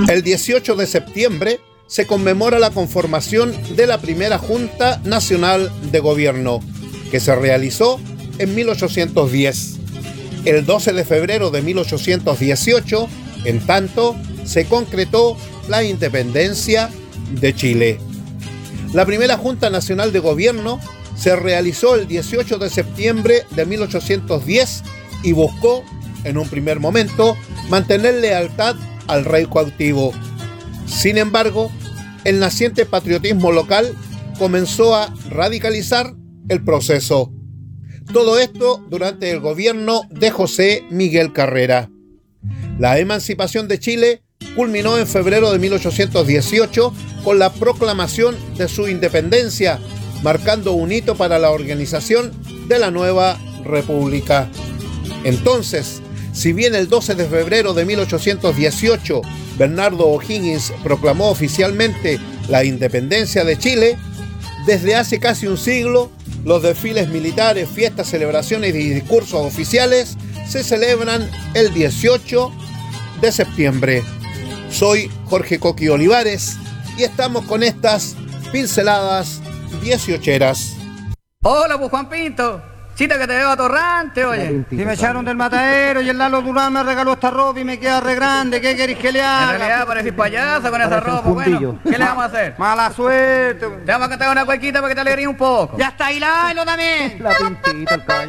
El 18 de septiembre se conmemora la conformación de la primera Junta Nacional de Gobierno, que se realizó en 1810. El 12 de febrero de 1818, en tanto, se concretó la independencia de Chile. La primera Junta Nacional de Gobierno se realizó el 18 de septiembre de 1810 y buscó, en un primer momento, mantener lealtad al rey cautivo. Sin embargo, el naciente patriotismo local comenzó a radicalizar el proceso. Todo esto durante el gobierno de José Miguel Carrera. La emancipación de Chile culminó en febrero de 1818 con la proclamación de su independencia, marcando un hito para la organización de la nueva república. Entonces, si bien el 12 de febrero de 1818 Bernardo O'Higgins proclamó oficialmente la independencia de Chile, desde hace casi un siglo, los desfiles militares, fiestas, celebraciones y discursos oficiales se celebran el 18 de septiembre. Soy Jorge Coqui Olivares y estamos con estas pinceladas 18eras. Hola, pues Juan Pinto. Chita, que te veo atorrante, oye. Si me echaron del matadero y el Lalo Durán me regaló esta ropa y me queda re grande, ¿qué querés que le haga? En realidad parecís payaso con esa ropa, bueno. ¿Qué le vamos a hacer? Mala suerte. Te vamos a cantar una cuequita para que te alegríes un poco. Ya está, y la bailo también. La pintita, el caballo.